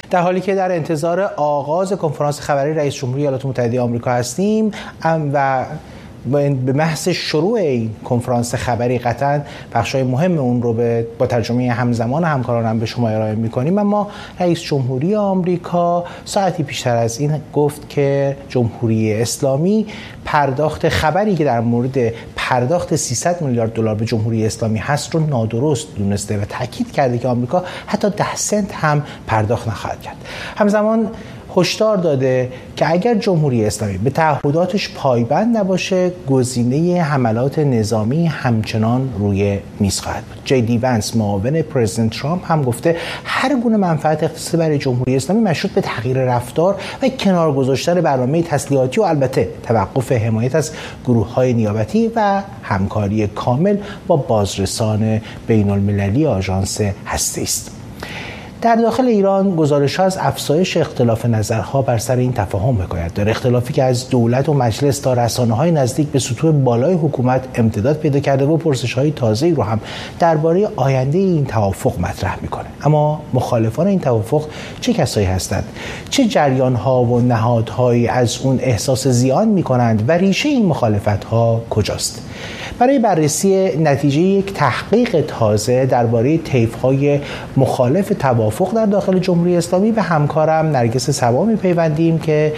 در حالی که در انتظار آغاز کنفرانس خبری رئیس جمهوری ایالات متحده آمریکا هستیم و به محض شروع این کنفرانس خبری قطعا بخشای مهم اون رو با ترجمه همزمان همکارانم به شما ارائه می‌کنیم، اما رئیس جمهوری آمریکا ساعتی پیشتر از این گفت که جمهوری اسلامی پرداخت خبری که در مورد پرداخت 300 میلیارد دلار به جمهوری اسلامی هست رو نادرست دونسته و تاکید کرده که آمریکا حتی 10 سنت هم پرداخت نخواهد کرد. همزمان هشدار داده که اگر جمهوری اسلامی به تعهداتش پایبند نباشه گزینه حملات نظامی همچنان روی میز خواهد بود. جی دی ونس معاون پرزیدنت ترامپ هم گفته هر گونه منفعت اقتصادی برای جمهوری اسلامی مشروط به تغییر رفتار و کنار گذاشتن برنامه تسلیحاتی و البته توقف حمایت از گروه‌های نیابتی و همکاری کامل با بازرسان بین‌المللی آژانس هسته‌ای است. در داخل ایران گزارش‌ها از افزایش اختلاف نظرها بر سر این تفاهم حکایت داره، اختلافی که از دولت و مجلس تا رسانه‌های نزدیک به سطوح بالای حکومت امتداد پیدا کرده و پرسش‌های تازه‌ای رو هم درباره آینده این توافق مطرح می‌کنه. اما مخالفان این توافق چه کسایی هستند؟ چه جریان‌ها و نهادهایی از اون احساس زیان می‌کنند و ریشه این مخالفت‌ها کجاست؟ برای بررسی نتیجه یک تحقیق تازه درباره طیف‌های مخالف توافق در داخل جمهوری اسلامی به همکارم نرگس صبا می‌پیوندیم که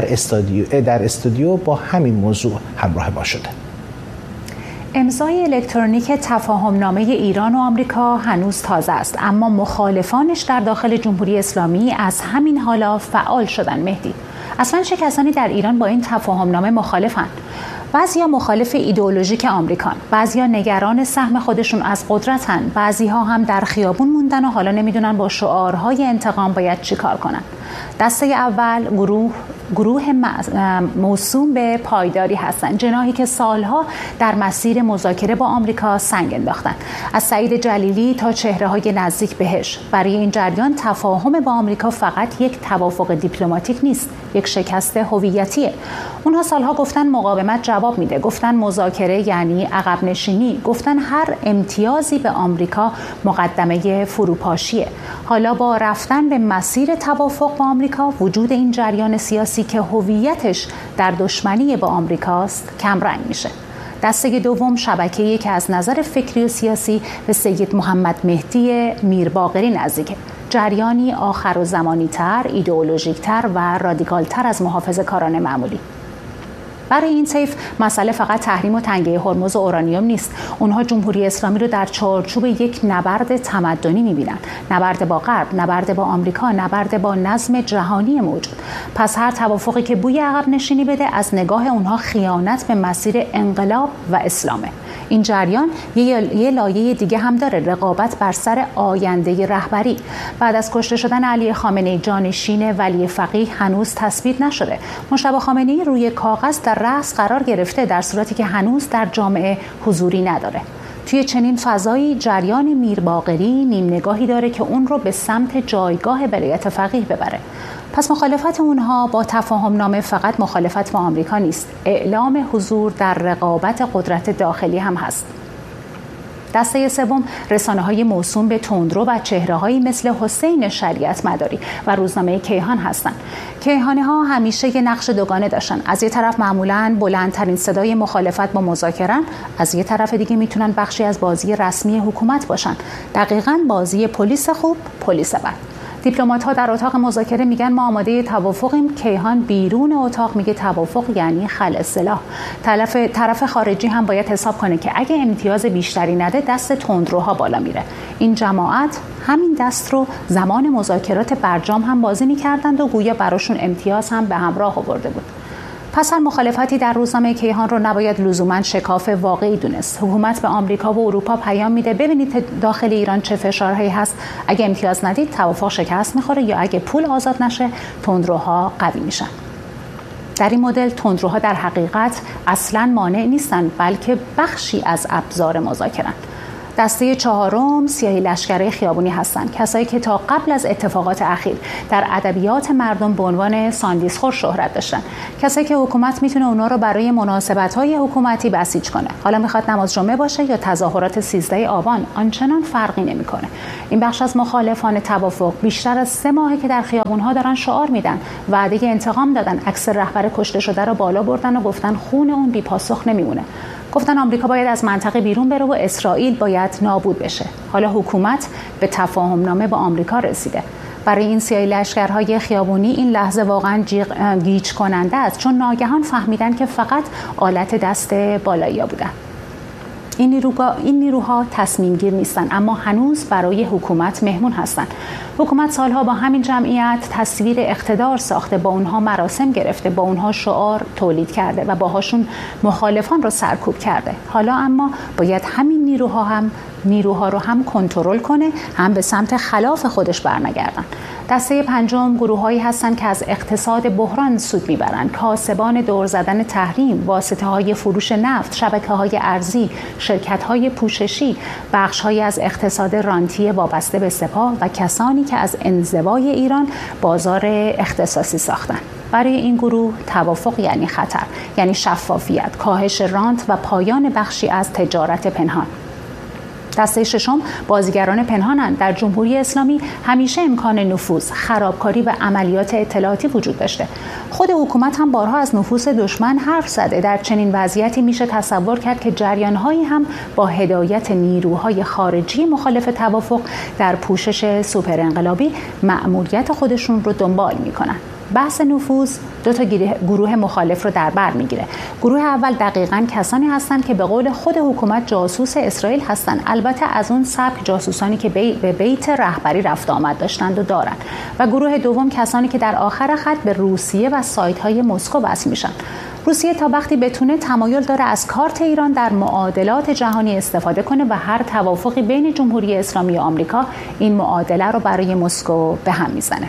در استودیو با همین موضوع همراه ما شده. امضای الکترونیک تفاهمنامه ایران و آمریکا هنوز تازه است، اما مخالفانش در داخل جمهوری اسلامی از همین حالا فعال شدن. مهدی، اصلا چه کسانی در ایران با این تفاهمنامه مخالفن؟ بعضیا مخالف ایدئولوژیک آمریکان، بعضیا نگران سهم خودشون از قدرتن، بعضیها هم در خیابون موندن و حالا نمیدونن با شعارهای انتقام باید چی کار کنن. دسته اول گروه موسوم به پایداری هستند، جناحی که سالها در مسیر مذاکره با آمریکا سنگ انداختن، از سعید جلیلی تا چهره‌های نزدیک بهش. برای این جریان تفاهم با آمریکا فقط یک توافق دیپلماتیک نیست، یک شکست هویتیه. اونها سالها گفتن مقاومت جواب میده، گفتن مذاکره یعنی عقب نشینی، گفتن هر امتیازی به آمریکا مقدمه فروپاشیه. حالا با رفتن به مسیر توافق با آمریکا، وجود این جریان سیاسی که هویتش در دشمنی با آمریکاست کمرنگ میشه. دسته دوم شبکه‌ای که از نظر فکری و سیاسی به سید محمد مهدی میرباقری نزدیکه، جریانی آخرالزمانی تر، ایدئولوژیک تر و رادیکال تر از محافظه‌کاران معمولی. برای این طیف مسئله فقط تحریم و تنگه هرمز و اورانیوم نیست. اونها جمهوری اسلامی رو در چارچوب یک نبرد تمدنی می‌بینن، نبرد با غرب، نبرد با آمریکا، نبرد با نظم جهانی موجود. پس هر توافقی که بوی عقب نشینی بده از نگاه اونها خیانت به مسیر انقلاب و اسلامه. این جریان یه لایه دیگه هم داره، رقابت بر سر آینده رهبری. بعد از کشته شدن علی خامنه‌ای جانشین ولی فقیه هنوز تثبیت نشده. مجتبی خامنه‌ای روی کاغذ در رأس قرار گرفته در صورتی که هنوز در جامعه حضوری نداره. توی چنین فضایی جریان میرباقری نیم نگاهی داره که اون رو به سمت جایگاه ولایت فقیه ببره. پس مخالفت اونها با تفاهمنامه فقط مخالفت با آمریکا نیست، اعلام حضور در رقابت قدرت داخلی هم هست. دسته سوم رسانه‌های موسوم به تندرو و چهره‌هایی مثل حسین شریعت مداری و روزنامه کیهان هستند. کیهانی‌ها همیشه یه نقش دوگانه داشتن. از یه طرف معمولاً بلندترین صدای مخالفت با مذاکره، از یه طرف دیگه میتونن بخشی از بازی رسمی حکومت باشن. دقیقاً بازی پلیس خوب، پلیس بد. دیپلمات‌ها در اتاق مذاکره میگن ما آماده توافقیم، کیهان بیرون اتاق میگه توافق یعنی خلع سلاح. طرف خارجی هم باید حساب کنه که اگه امتیاز بیشتری نده دست تندروها بالا میره. این جماعت همین دست رو زمان مذاکرات برجام هم بازی میکردند و گویا براشون امتیاز هم به همراه آورده بود. پس هر مخالفتی در روزنامه کیهان رو نباید لزوماً شکاف واقعی دونست. حکومت به آمریکا و اروپا پیام میده ببینید داخل ایران چه فشارهایی هست، اگه امتیاز ندید توافق شکست میخوره، یا اگه پول آزاد نشه تندروها قوی میشن. در این مدل تندروها در حقیقت اصلاً مانع نیستن، بلکه بخشی از ابزار مذاکره‌اند. دسته چهارم سیاهی لشکره خیابونی هستند، کسایی که تا قبل از اتفاقات اخیر در ادبیات مردم به عنوان ساندیسخور شهرت داشتن، کسایی که حکومت میتونه اونا رو برای مناسبت‌های حکومتی بسیج کنه. حالا میخواد نماز جمعه باشه یا تظاهرات 13 آبان، آنچنان فرقی نمیکنه. این بخش از مخالفان توافق بیشتر از 3 ماهه که در خیابون‌ها دارن شعار میدن، وعده انتقام دادن، عکس رهبر کشته شده رو بالا بردن و گفتن خون اون بی پاسخ نمیمونه. گفتن آمریکا باید از منطقه بیرون بره و اسرائیل باید نابود بشه. حالا حکومت به تفاهم نامه با آمریکا رسیده. برای این سیاهی لشکرهای خیابونی این لحظه واقعا گیج کننده است، چون ناگهان فهمیدن که فقط آلت دست بالایی‌ها بودن. این نیروها تصمیم گیر نیستن، اما هنوز برای حکومت مهمون هستن. حکومت سالها با همین جمعیت تصویر اقتدار ساخته، با اونها مراسم گرفته، با اونها شعار تولید کرده و باهاشون مخالفان رو سرکوب کرده. حالا اما باید همین نیروها رو هم کنترل کنه، هم به سمت خلاف خودش برنگردن. دسته پنجم گروه‌هایی هستند که از اقتصاد بحران سود میبرند، کاسبان دور زدن تحریم، واسطه‌های فروش نفت، شبکه‌های ارزی، شرکت‌های پوششی، بخش‌هایی از اقتصاد رانتی وابسته به سپاه و کسانی که از انزوای ایران بازار اختصاصی ساختند. برای این گروه توافق یعنی خطر، یعنی شفافیت، کاهش رانت و پایان بخشی از تجارت پنهان. دسته ششم بازیگران پنهانند. در جمهوری اسلامی همیشه امکان نفوذ، خرابکاری و عملیات اطلاعاتی وجود داشته. خود حکومت هم بارها از نفوذ دشمن حرف زده. در چنین وضعیتی میشه تصور کرد که جریان‌هایی هم با هدایت نیروهای خارجی مخالف توافق در پوشش سوپر انقلابی مأموریت خودشون رو دنبال میکنن. بحث نفوذ 2 گروه مخالف رو در بر میگیره. گروه اول دقیقاً کسانی هستند که به قول خود حکومت جاسوس اسرائیل هستند، البته از اون سبک جاسوسانی که به بیت رهبری رفت آمد داشتند و دارند. و گروه دوم کسانی که در آخر خط به روسیه و سایت‌های مسکو وصل میشن. روسیه تا وقتی بتونه تمایل داره از کارت ایران در معادلات جهانی استفاده کنه و هر توافقی بین جمهوری اسلامی و آمریکا این معادله رو برای مسکو به هم میزنه.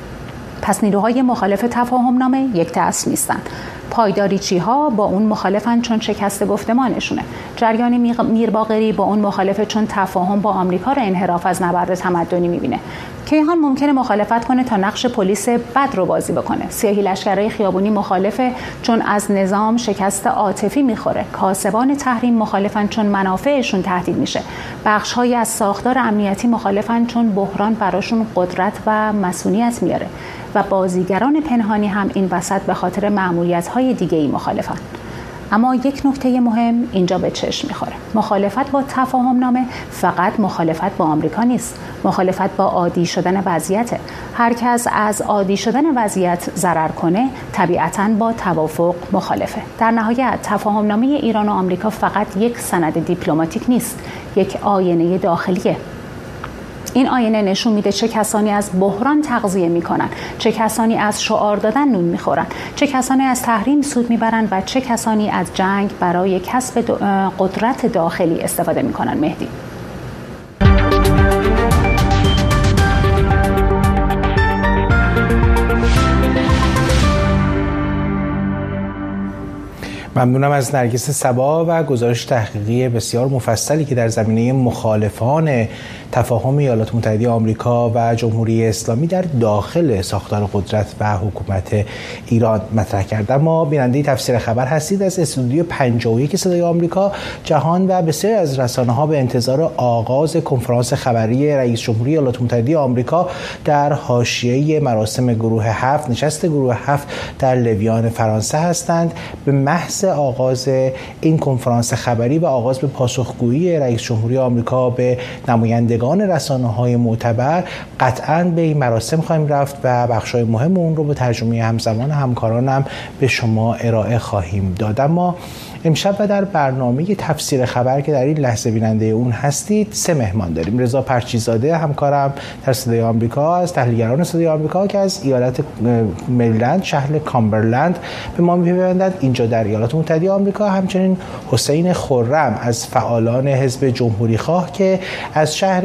پس نیروهای مخالف تفاهم نامه یک دست نیستن. پایداریچی ها با اون مخالفن چون شکست گفتمانشونه. جریان میرباقری با اون مخالفه چون تفاهم با آمریکا را انحراف از نبرد تمدنی میبینه. کیهان ممکنه مخالفت کنه تا نقش پلیس بد رو بازی بکنه. سیاهی لشکره خیابونی مخالفه چون از نظام شکست عاطفی میخوره. کاسبان تحریم مخالفن چون منافعشون تهدید میشه. بخش‌هایی از ساختار امنیتی مخالفن چون بحران براشون قدرت و مسئولیت میاره. و بازیگران پنهانی هم این وسط به خاطر مأموریت‌های دیگه‌ای مخالفن. اما یک نکته مهم اینجا به چشم میخوره. مخالفت با تفاهم نامه فقط مخالفت با آمریکا نیست. مخالفت با عادی شدن وضعیت. هر کس از عادی شدن وضعیت ضرر کنه طبیعتاً با توافق مخالفه. در نهایت تفاهم نامه ایران و آمریکا فقط یک سند دیپلماتیک نیست، یک آینه داخلیه. این آینه نشون میده چه کسانی از بحران تغذیه میکنن، چه کسانی از شعار دادن نون میخورن، چه کسانی از تحریم سود میبرن و چه کسانی از جنگ برای کسب قدرت داخلی استفاده میکنن. مهدی. ممنونم از نرگس صبا و گزارش تحقیقی بسیار مفصلی که در زمینه مخالفان تفاهم ایالات متحده آمریکا و جمهوری اسلامی در داخل ساختار قدرت و حکومت ایران مطرح کرد. ما بیننده تفسیر خبر هستید از استودیو 51 صدای آمریکا. جهان و بسیاری از رسانه‌ها به انتظار آغاز کنفرانس خبری رئیس جمهوری ایالات متحده آمریکا در حاشیه مراسم گروه 7 نشست گروه 7 در لویان فرانسه هستند. به محض آغاز این کنفرانس خبری و آغاز به پاسخگویی رئیس جمهوری آمریکا به نمایندگان رسانه‌های معتبر قطعاً به این مراسم خواهیم رفت و بخش‌های مهم اون رو به ترجمه همزمان همکارانم به شما ارائه خواهیم داد. اما امشب و در برنامه تفسیر خبر که در این لحظه بیننده اون هستید 3 مهمان داریم. رضا پرچیزاده همکارم در صدای آمریکا، از تحلیلگران صدای آمریکا که از ایالت مریلند شهر کامبرلند به ما می‌پیوندند اینجا در ایالات متحده آمریکا. همچنین حسین خرم از فعالان حزب جمهوری خواه که از شهر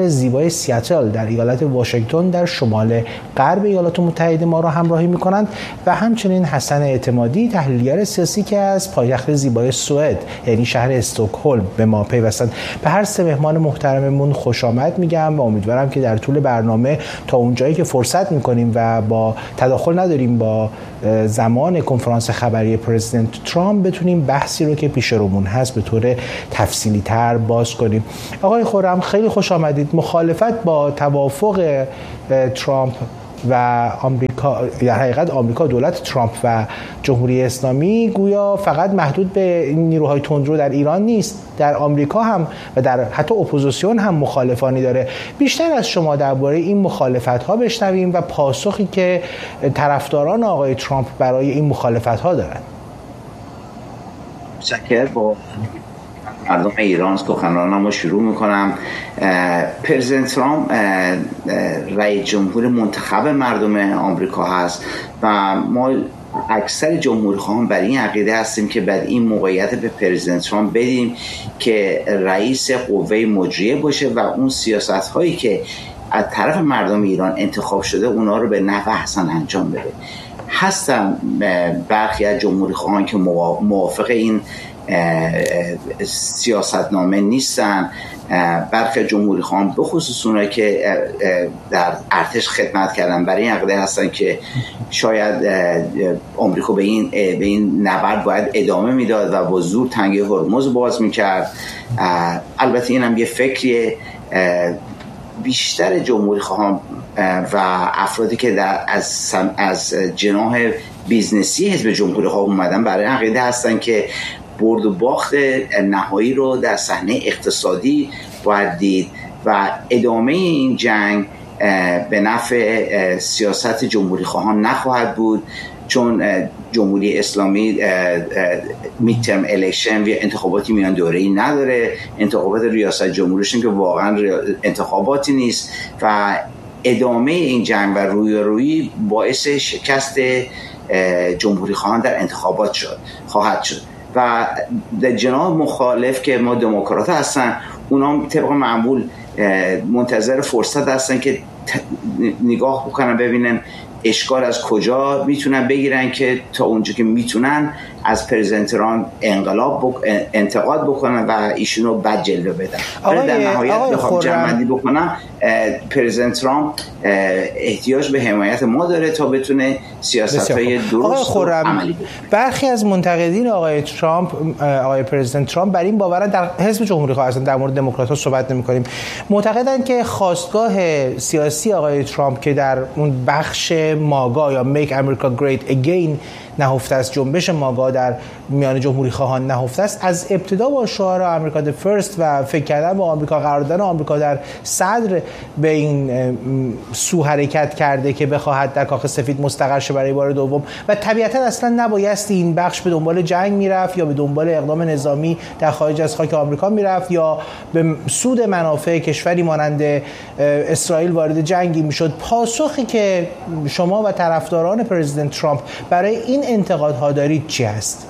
شهر زیبای سیاتل در ایالت واشنگتن در شمال غرب ایالات متحده ما را همراهی می‌کنند و همچنین حسن اعتمادی تحلیلگر سیاسی که از پایتخت زیبای سوئد یعنی شهر استکهلم به ما پیوستند. به هر سه مهمان محترممون خوش آمد میگم و امیدوارم که در طول برنامه تا اونجایی که فرصت می‌کنیم و با تداخل نداریم با زمان کنفرانس خبری پرزیدنت ترامپ بتونیم بحثی رو که پیش رومون هست به طور تفصیلی تر باز کنیم. آقای خرم خیلی خوش آمدید. مخالفت با توافق ترامپ و آمریکا، یا حقیقت آمریکا، دولت ترامپ و جمهوری اسلامی گویا فقط محدود به نیروهای تندرو در ایران نیست، در آمریکا هم و در حتی اپوزیسیون هم مخالفانی داره. بیشتر از شما درباره این مخالفت‌ها بشنویم و پاسخی که طرفداران آقای ترامپ برای این مخالفت‌ها دارن. شکر با مردم ایران سخنرانم رو شروع میکنم. پرزیدنت ترامپ رئیس جمهور منتخب مردم آمریکا هست و ما اکثر جمهوری خواهان بر این عقیده هستیم که بعد این موقعیت به پرزیدنت ترامپ بدیم که رئیس قوه مجریه باشه و اون سیاست هایی که از طرف مردم ایران انتخاب شده اونا رو به نحو احسن انجام بده. هستن برخی از جمهوری خواهان که موافق این سیاستنامه نیستن. برخی جمهوری خواهان به خصوص اونایی که در ارتش خدمت کردن برای این عقیده هستن که شاید آمریکا به این نبرد باید ادامه میداد و با زور تنگه هرمز باز میکرد. البته این هم یه فکریه. بیشتر جمهوری خواهان و افرادی که از جناح بیزنسی حزب جمهوری خواهان اومدن برای عقیده هستن که برد و باخت نهایی رو در صحنه اقتصادی باید دید و ادامه این جنگ به نفع سیاست جمهوری خواهان نخواهد بود، چون جمهوری اسلامی میدترم الیکشن یا انتخاباتی میان دوره‌ای نداره. انتخابات ریاست جمهوریشون که واقعا انتخاباتی نیست و ادامه این جنگ و رویارویی باعث شکست جمهوری خواهان در انتخابات خواهد شد و در جناح مخالف که ما دموکرات هستن اونا طبق معمول منتظر فرصت هستن که نگاه بکنن ببینن اشکال از کجا میتونن بگیرن که تا اونجا که میتونن از پرزیدنت ترامپ انتقاد بکنن و ایشونو بد جلوه بدن. ولی در نهایت بخوام جمع‌بندی بکنم پرزیدنت ترامپ احتیاج به حمایت ما داره تا بتونه سیاست‌های درست عملی بکنه. برخی از منتقدین آقای پرزیدنت ترامپ بر این باورن، در حزب جمهوری خواه هستن، در مورد دموکرات‌ها صحبت نمی‌کنیم، معتقدن که خواستگاه سیاسی آقای ترامپ که در اون بخش ماگا یا Make America Great Again نهفته است، جنبش ماگا در میان جمهوری خواهان نهفته است، از ابتدا با شعار آمریکا د فرست و فکر کردن با آمریکا، قرار دادن آمریکا در صدر به این سو حرکت کرده که بخواهد در کاخ سفید مستقر شه برای بار دوم و طبیعتا اصلا نبایستی این بخش به دنبال جنگ میرفت یا به دنبال اقدام نظامی در خارج از خاک آمریکا میرفت یا به سود منافع کشوری مانند اسرائیل وارد جنگی میشد. پاسخی که شما و طرفداران پرزیدنت ترامپ برای این انتقادها دارید چی هست؟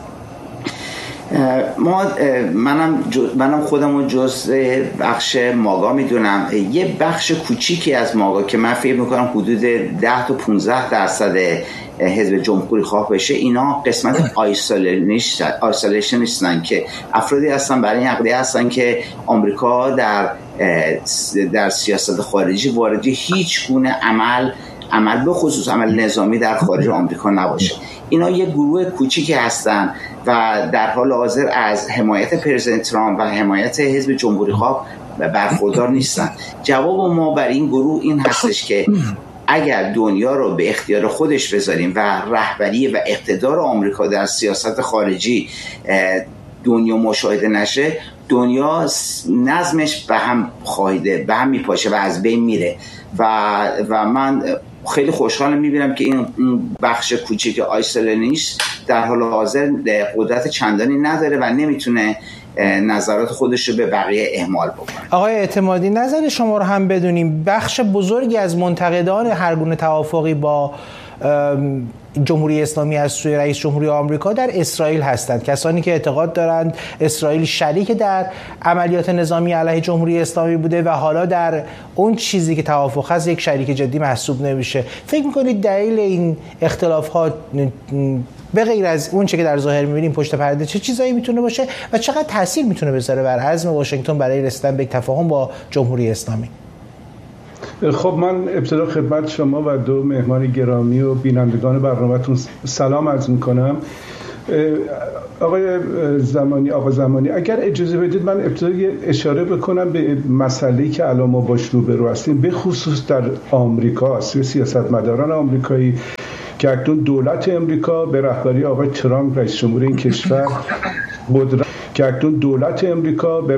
منم خودمو جزء بخش ماگا میدونم. یه بخش کوچیکی از ماگا که من فکر میکنم حدود 10 تا 15% حزب جمهوری خواه بشه، اینا قسمت آیسولیشنیستن که افرادی هستن برای این عقیده هستن که آمریکا در سیاست خارجی وارد هیچ گونه عمل به خصوص عمل نظامی در خارج آمریکا نباشه. اینا یه گروه کوچیکی هستن و در حال حاضر از حمایت پرزیدنت ترامپ و حمایت حزب جمهوری خواه برخوردار نیستن. جواب ما برای این گروه این هستش که اگر دنیا رو به اختیار خودش بذاریم و رهبری و اقتدار آمریکا در سیاست خارجی دنیا مشاهده نشه، دنیا نظمش به هم میپاشه و از بین میره و من خیلی خوشحالم میبینم که این بخش کوچیک آیسولینیش در حال حاضر قدرت چندانی نداره و نمیتونه نظرات خودش رو به بقیه اهمال بکنه. آقای اعتمادی، نظر شما رو هم بدونیم. بخش بزرگی از منتقدان هر گونه توافقی با جمهوری اسلامی از سوی رئیس جمهوری آمریکا در اسرائیل هستند، کسانی که اعتقاد دارند اسرائیل شریک در عملیات نظامی علیه جمهوری اسلامی بوده و حالا در اون چیزی که توافق هست یک شریک جدی محسوب نمیشه. فکر میکنید دلیل این اختلافات به غیر از اون چه که در ظاهر میبینیم پشت پرده چه چیزایی میتونه باشه و چقدر تاثیر میتونه بذاره بر عزم واشنگتن برای رسیدن به یک تفاهم با جمهوری اسلامی؟ خب من ابتدا خدمت شما و دو مهمان گرامی و بینندگان برنامه‌تون سلام عرض میکنم. آقا زمانی اگر اجازه بدید من ابتدا اشاره بکنم به مسئله‌ای که الان ما باش روبرو هستیم، به خصوص در آمریکا، سیاستمداران آمریکایی که اکنون دولت آمریکا به رهبری آقای ترامپ رئیس جمهور این کشور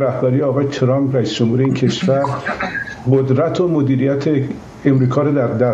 قدرت و مدیریت امریکا رو در